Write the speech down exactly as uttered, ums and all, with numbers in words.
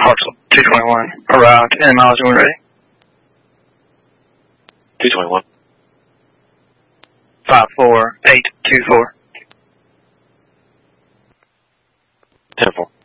Hartsel two twenty-one arrived and miles when ready. two twenty-one. five four eight two four. ten four.